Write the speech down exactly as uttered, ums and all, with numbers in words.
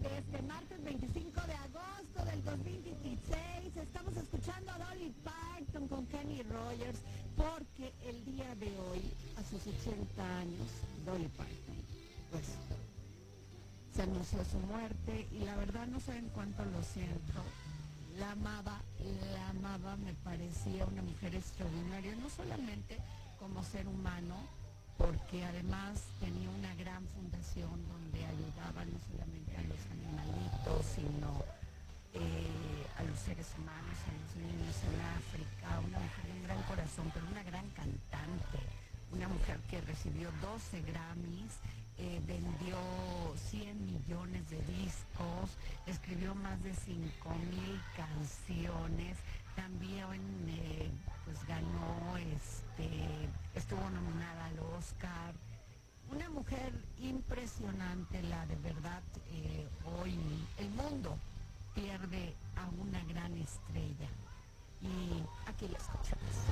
de este martes veinticinco de agosto del dos mil dieciséis. Estamos escuchando a Dolly Parton con Kenny Rogers porque el día de hoy, a sus ochenta años, Dolly Parton, pues, se anunció su muerte y la verdad no saben cuánto lo siento. La amaba, la amaba, me parecía una mujer extraordinaria, no solamente como ser humano, porque además tenía una gran fundación donde ayudaba no solamente a los animalitos, sino eh, a los seres humanos, a los niños en África, una mujer de un gran corazón, pero una gran cantante, una mujer que recibió doce Grammys, eh, vendió cien millones de discos, escribió más de cinco mil canciones, también eh, pues ganó, este, estuvo nominada al Oscar. Una mujer impresionante, la de verdad, eh, hoy el mundo pierde a una gran estrella. Y aquí la escuchamos.